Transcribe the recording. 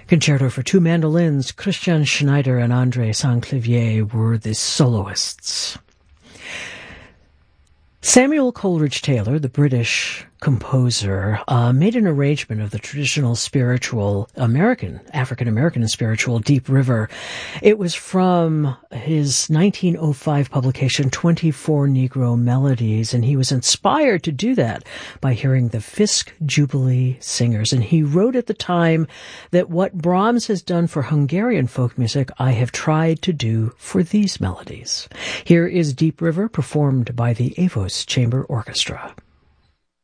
Concerto for two mandolins, Christian Schneider and André Saint-Clavier were the soloists. Samuel Coleridge Taylor, the British composer, made an arrangement of the traditional spiritual African-American spiritual Deep River. It was from his 1905 publication, 24 Negro Melodies, and he was inspired to do that by hearing the Fisk Jubilee Singers. And he wrote at the time that what Brahms has done for Hungarian folk music, I have tried to do for these melodies. Here is Deep River, performed by the Avos Chamber Orchestra.